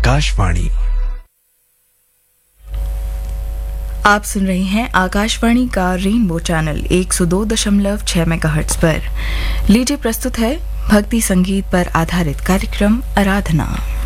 आकाशवाणी। आप सुन रहे हैं आकाशवाणी का रेनबो चैनल 102.6 मेगाहर्ट्ज पर। लीजिए प्रस्तुत है भक्ति संगीत पर आधारित कार्यक्रम आराधना।